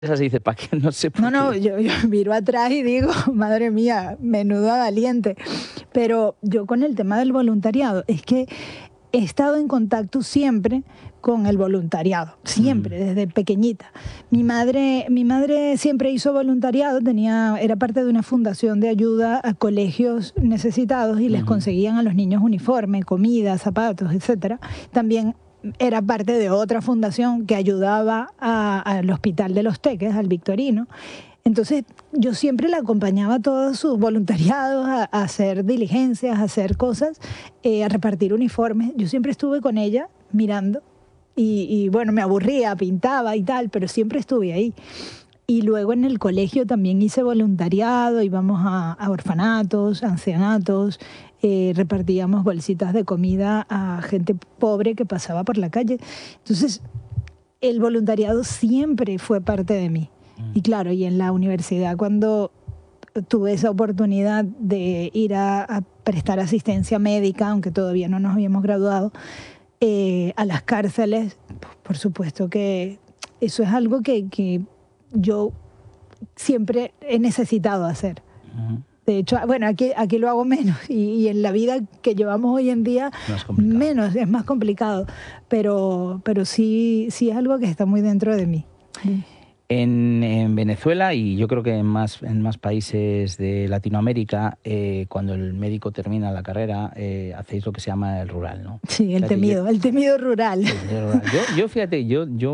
Así dice, ¿para qué? No sé por No, qué. yo miro atrás y digo, madre mía, menudo valiente. Pero yo con el tema del voluntariado, es que he estado en contacto siempre con el voluntariado, siempre, desde pequeñita. Mi madre siempre hizo voluntariado, era parte de una fundación de ayuda a colegios necesitados y les conseguían a los niños uniforme, comida, zapatos, etcétera. También era parte de otra fundación que ayudaba al Hospital de los Teques, al Victorino. Entonces yo siempre la acompañaba a todos sus voluntariados, a hacer diligencias, a hacer cosas, a repartir uniformes. Yo siempre estuve con ella mirando y bueno, me aburría, pintaba y tal, pero siempre estuve ahí. Y luego en el colegio también hice voluntariado, íbamos a orfanatos, ancianatos, repartíamos bolsitas de comida a gente pobre que pasaba por la calle. Entonces, el voluntariado siempre fue parte de mí. Y claro, y en la universidad cuando tuve esa oportunidad de ir a prestar asistencia médica, aunque todavía no nos habíamos graduado, a las cárceles, por supuesto que eso es algo que yo siempre he necesitado hacer. De hecho, bueno, aquí lo hago menos y en la vida que llevamos hoy en día menos, es más complicado, pero sí es algo que está muy dentro de mí. En Venezuela y yo creo que en más países de Latinoamérica, cuando el médico termina la carrera, hacéis lo que se llama el rural, ¿no? Sí, el temido rural. Yo fíjate,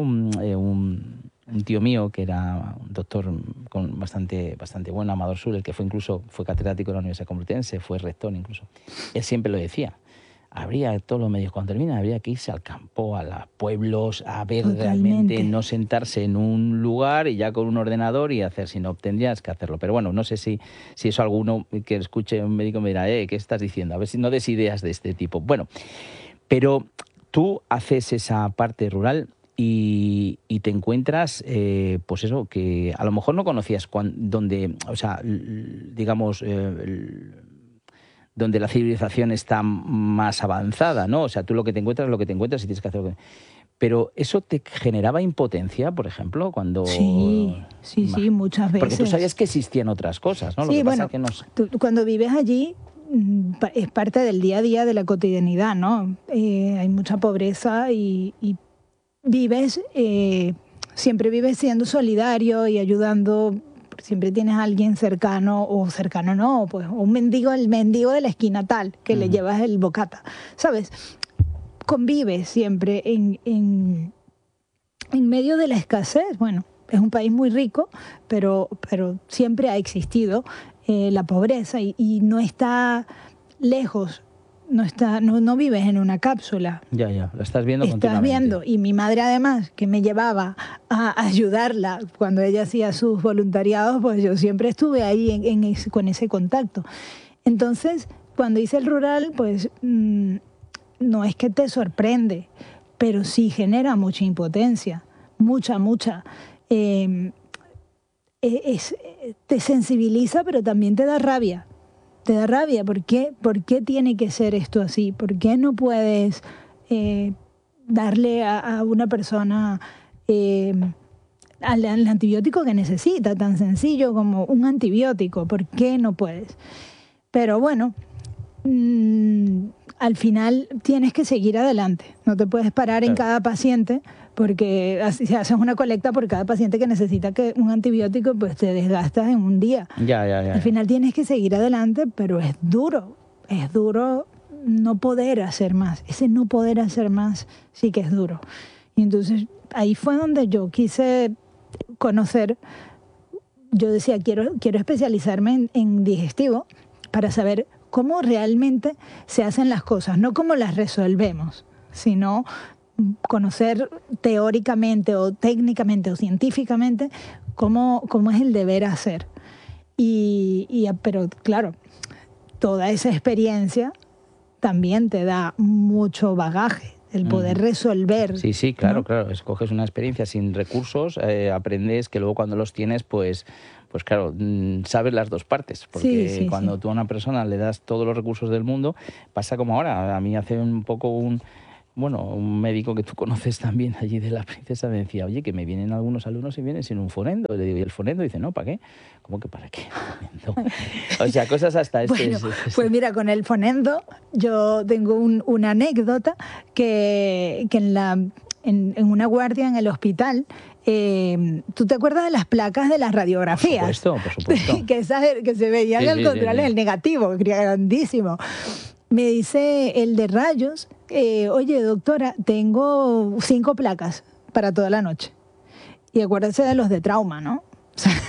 un tío mío que era un doctor bastante bueno, Amador Sul, el que fue catedrático de la Universidad Complutense, fue rector incluso, él siempre lo decía. Habría todos los medios, cuando termina, habría que irse al campo, a los pueblos, a ver realmente, no sentarse en un lugar y ya con un ordenador y hacer, sino tendrías que hacerlo. Pero bueno, no sé si eso alguno que escuche un médico me dirá, ¿qué estás diciendo? A ver si no des ideas de este tipo. Bueno, pero tú haces esa parte rural y te encuentras, pues eso, que a lo mejor no conocías donde, o sea, digamos, donde la civilización está más avanzada, ¿no? O sea, tú lo que te encuentras y tienes que hacer. Pero ¿eso te generaba impotencia, por ejemplo, cuando...? Sí, muchas veces. Porque tú sabías que existían otras cosas, ¿no? Sí, bueno, tú, cuando vives allí es parte del día a día de la cotidianidad, ¿no? Hay mucha pobreza y vives, siempre vives siendo solidario y ayudando. Siempre tienes a alguien cercano, o cercano no, pues el mendigo de la esquina tal, que le llevas el bocata, ¿sabes? Convives siempre en medio de la escasez. Bueno, es un país muy rico, pero siempre ha existido la pobreza y no está lejos. No vives en una cápsula. Ya, lo estás viendo continuamente. Estás viendo, y mi madre además, que me llevaba a ayudarla cuando ella hacía sus voluntariados, pues yo siempre estuve ahí con ese contacto. Entonces, cuando hice el rural, pues no es que te sorprende, pero sí genera mucha impotencia, mucha. Te sensibiliza, pero también te da rabia. Te da rabia. ¿Por qué tiene que ser esto así? ¿Por qué no puedes darle a una persona al antibiótico que necesita, tan sencillo como un antibiótico? ¿Por qué no puedes? Pero bueno, al final tienes que seguir adelante. No te puedes parar en cada paciente, porque si haces una colecta por cada paciente que necesita un antibiótico, pues te desgastas en un día. Ya. Al final tienes que seguir adelante, pero es duro no poder hacer más. Ese no poder hacer más sí que es duro. Y entonces ahí fue donde yo quise conocer. Yo decía, quiero especializarme en digestivo para saber cómo realmente se hacen las cosas, no cómo las resolvemos, sino conocer teóricamente o técnicamente o científicamente cómo es el deber hacer. Pero claro, toda esa experiencia también te da mucho bagaje, el poder resolver. Sí, claro, ¿no? Claro. Escoges una experiencia sin recursos, aprendes que luego cuando los tienes, pues claro, sabes las dos partes. Porque cuando tú a una persona le das todos los recursos del mundo, pasa como ahora. A mí hace un poco bueno, un médico que tú conoces también allí de la Princesa me decía, oye, que me vienen algunos alumnos y vienen sin un fonendo. Le digo, ¿y el fonendo? Dice, no, ¿para qué? ¿Cómo que para qué? Fonendo. O sea, cosas hasta Bueno, pues mira, con el fonendo yo tengo una anécdota que en una guardia en el hospital, ¿tú te acuerdas de las placas de las radiografías? Por supuesto. que se veían Sí, al sí, contrario, sí. el negativo, que era grandísimo. Me dice el de rayos, oye, doctora, tengo 5 placas para toda la noche. Y acuérdese de los de trauma, ¿no? O sea,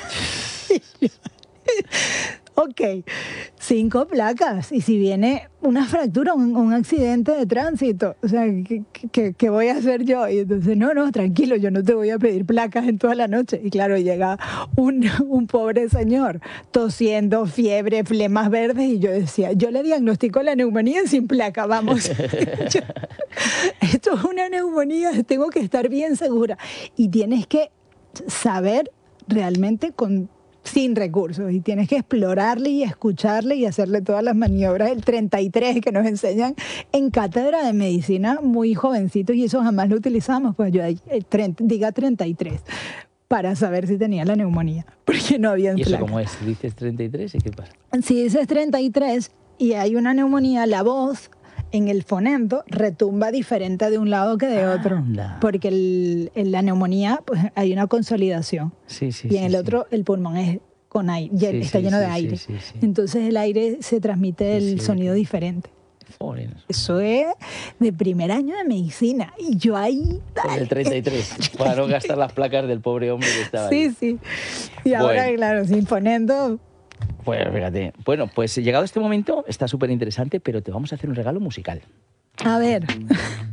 ok, 5 placas. Y si viene una fractura, un accidente de tránsito, o sea, ¿qué voy a hacer yo? Y entonces, no, tranquilo, yo no te voy a pedir placas en toda la noche. Y claro, llega un pobre señor tosiendo, fiebre, flemas verdes, y yo decía, yo le diagnostico la neumonía sin placa, vamos. Esto es una neumonía, tengo que estar bien segura. Y tienes que saber realmente sin recursos, y tienes que explorarle y escucharle y hacerle todas las maniobras del 33 que nos enseñan en cátedra de medicina muy jovencitos, y eso jamás lo utilizamos, pues yo diga 33 para saber si tenía la neumonía, porque no había ¿Y eso placa. cómo es? ¿Dices 33 y qué pasa? Si dices 33 y hay una neumonía, la voz en el fonendo retumba diferente de un lado que de otro, porque la neumonía, pues hay una consolidación, y en el otro el pulmón es con aire, está lleno de aire, entonces el aire se transmite el sonido diferente. Eso es de primer año de medicina, y yo ahí... Con el 33, para no gastar las placas del pobre hombre que estaba ahí. Sí, y ahora, claro, sin fonendo... Pues fíjate. Bueno, pues llegado este momento está súper interesante, pero te vamos a hacer un regalo musical. A ver.